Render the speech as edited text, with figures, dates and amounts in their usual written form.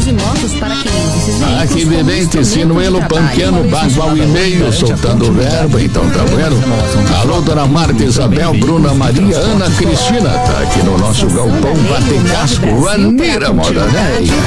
de motos para quem usa esses veículos. Aqui Vidente, Sinuelo, Panquiano, Bagual e meio, soltando verba, então tá vendo? Alô, dona Marta, Isabel, Bruna, Maria, Ana, Cristina, tá aqui no nosso galpão Bate Casco, Ranira Moda Velha.